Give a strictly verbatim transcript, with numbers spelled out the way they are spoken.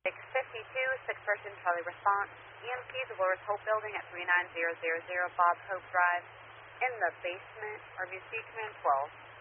six fifty-two, six-person Charlie response. E M P, Dolores Hope Building at three nine zero zero zero Bob Hope Drive in the basement. R B C, command twelve.